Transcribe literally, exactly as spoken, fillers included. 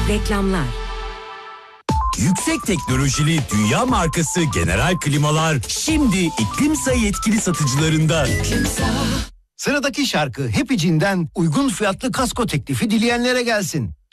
Reklamlar. Yüksek teknolojili dünya markası General Klimalar şimdi İklimsa yetkili satıcılarında. Sıradaki şarkı Happy Jean'den uygun fiyatlı kasko teklifi dileyenlere gelsin.